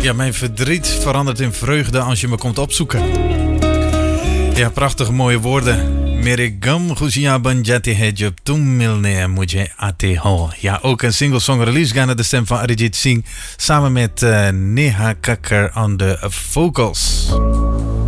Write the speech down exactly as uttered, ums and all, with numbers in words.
Ja, mijn verdriet verandert in vreugde als je me komt opzoeken. Ja, prachtige mooie woorden. Mere gam khushia ban jati hai jab tum milne mujhe aate ho. Ja, ook een single song release gaan naar de stem van Arijit Singh samen met uh, Neha Kakkar aan de vocals.